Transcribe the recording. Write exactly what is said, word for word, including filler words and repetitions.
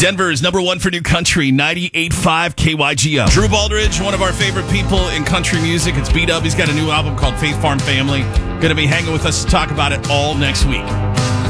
Denver's number one for new country, ninety-eight point five K Y G O. Drew Baldridge, one of our favorite people in country music. It's B-Dub. He's got a new album called Faith Farm Family. Going to be hanging with us to talk about it all next week.